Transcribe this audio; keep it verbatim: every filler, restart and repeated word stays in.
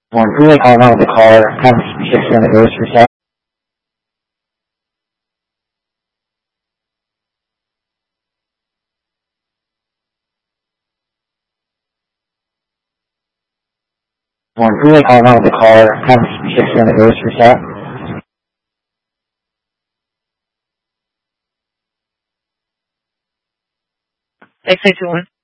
One really calling out of the caller, have six anniversary set. One really calling out of the caller, have six anniversary set. six eight two one.